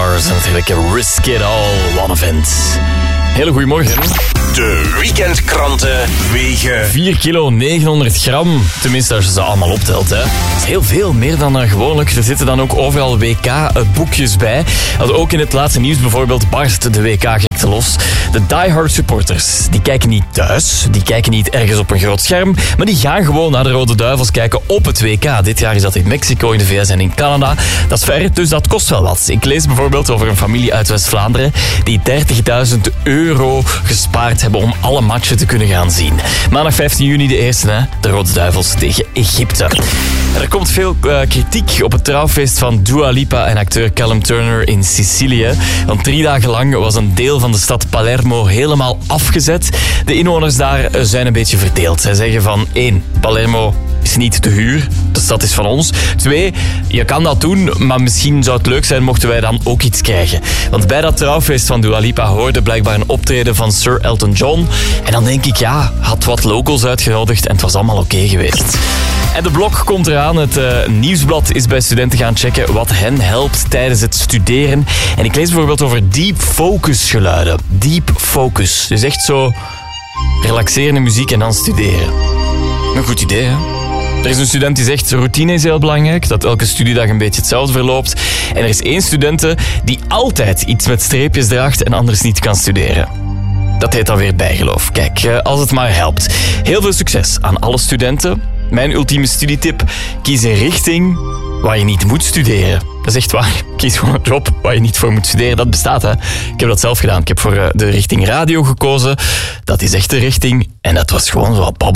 Mars en natuurlijk Risk It All, One Event. Hele goedemorgen. De weekendkranten wegen 4 kilo 900 gram, tenminste als je ze allemaal optelt. Hè. Dat is heel veel, meer dan gewoonlijk. Er zitten dan ook overal WK-boekjes bij. Ook in het laatste nieuws bijvoorbeeld barst de WK-gekte los. De diehard supporters, die kijken niet thuis, die kijken niet ergens op een groot scherm, maar die gaan gewoon naar de Rode Duivels kijken op het WK. Dit jaar is dat in Mexico, in de VS en in Canada. Dat is ver, dus dat kost wel wat. Ik lees bijvoorbeeld over een familie uit West-Vlaanderen die €30.000 gespaard hebben om alle matchen te kunnen gaan zien. Maandag 15 juni de eerste, hè? De Rode Duivels tegen Egypte. Er komt veel kritiek op het trouwfeest van Dua Lipa en acteur Callum Turner in Sicilië. Want 3 dagen lang was een deel van de stad Palermo helemaal afgezet. De inwoners daar zijn een beetje verdeeld. Zij zeggen van 1. Palermo is niet te huur. De stad is van ons. 2. Je kan dat doen, maar misschien zou het leuk zijn mochten wij dan ook iets krijgen. Want bij dat trouwfeest van Dua Lipa hoorde blijkbaar een optreden van Sir Elton John. En dan denk ik, ja, had wat locals uitgenodigd en het was allemaal oké geweest. En de blok komt eraan. Het nieuwsblad is bij studenten gaan checken wat hen helpt tijdens het studeren. En ik lees bijvoorbeeld over deep focus geluiden. Deep focus. Dus echt zo relaxerende muziek en dan studeren. Een goed idee, hè? Er is een student die zegt, routine is heel belangrijk, dat elke studiedag een beetje hetzelfde verloopt. En er is 1 studente die altijd iets met streepjes draagt en anders niet kan studeren. Dat heet dan weer bijgeloof. Kijk, als het maar helpt. Heel veel succes aan alle studenten. Mijn ultieme studietip, kies een richting waar je niet moet studeren. Dat is echt waar. Kies gewoon een job waar je niet voor moet studeren. Dat bestaat, hè. Ik heb dat zelf gedaan. Ik heb voor de richting radio gekozen. Dat is echt de richting. En dat was gewoon zo wat babbel.